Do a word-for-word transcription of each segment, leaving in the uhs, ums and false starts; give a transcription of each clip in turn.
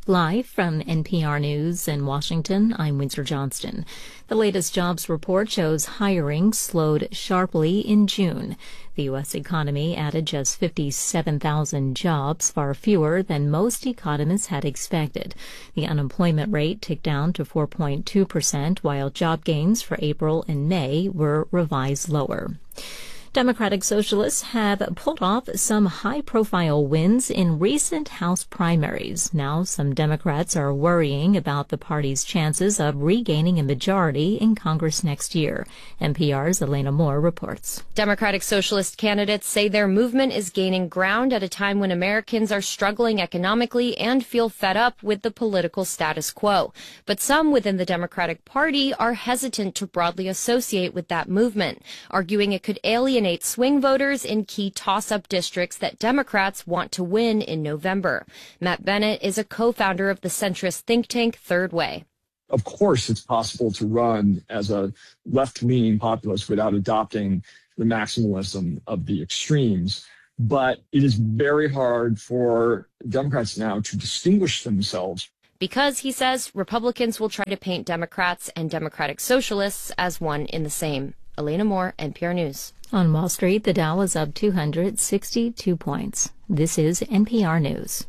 Live from N P R News in Washington, I'm Windsor Johnston. The latest jobs report shows hiring slowed sharply in June. The U S economy added just fifty-seven thousand jobs, far fewer than most economists had expected. The unemployment rate ticked down to four point two percent, while job gains for April and May were revised lower. Democratic Socialists have pulled off some high-profile wins in recent House primaries. Now, some Democrats are worrying about the party's chances of regaining a majority in Congress next year. N P R's Elena Moore reports. Democratic Socialist candidates say their movement is gaining ground at a time when Americans are struggling economically and feel fed up with the political status quo. But some within the Democratic Party are hesitant to broadly associate with that movement, arguing it could alienate swing voters in key toss-up districts that Democrats want to win in November. Matt Bennett is a co-founder of the centrist think tank Third Way. Of course, it's possible to run as a left-leaning populist without adopting the maximalism of the extremes. But it is very hard for Democrats now to distinguish themselves. Because, he says, Republicans will try to paint Democrats and Democratic Socialists as one in the same. Elena Moore, N P R News. On Wall Street, the Dow is up two hundred sixty-two points. This is N P R News.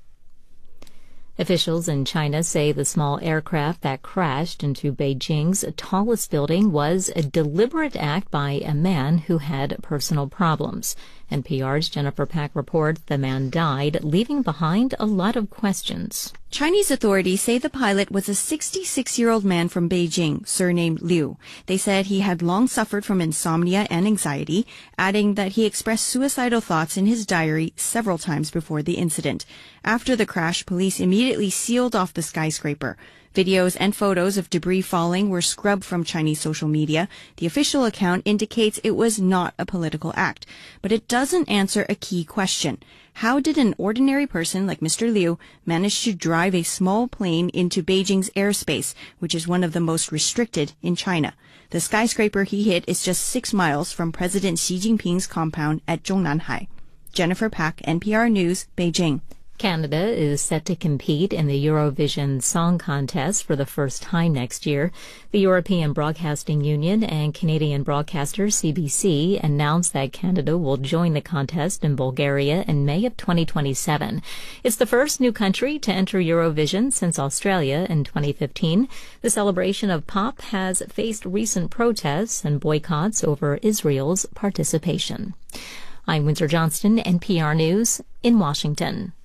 Officials in China say the small aircraft that crashed into Beijing's tallest building was a deliberate act by a man who had personal problems. N P R's Jennifer Pack reports the man died, leaving behind a lot of questions. Chinese authorities say the pilot was a sixty-six-year-old man from Beijing, surnamed Liu. They said he had long suffered from insomnia and anxiety, adding that he expressed suicidal thoughts in his diary several times before the incident. After the crash, police immediately sealed off the skyscraper. Videos and photos of debris falling were scrubbed from Chinese social media. The official account indicates it was not a political act, but it doesn't answer a key question. How did an ordinary person like Mister Liu manage to drive a small plane into Beijing's airspace, which is one of the most restricted in China? The skyscraper he hit is just six miles from President Xi Jinping's compound at Zhongnanhai. Jennifer Pack, N P R News, Beijing. Canada is set to compete in the Eurovision Song Contest for the first time next year. The European Broadcasting Union and Canadian broadcaster C B C announced that Canada will join the contest in Bulgaria in May of twenty twenty-seven. It's the first new country to enter Eurovision since Australia in twenty fifteen. The celebration of pop has faced recent protests and boycotts over Israel's participation. I'm Windsor Johnston, N P R News in Washington.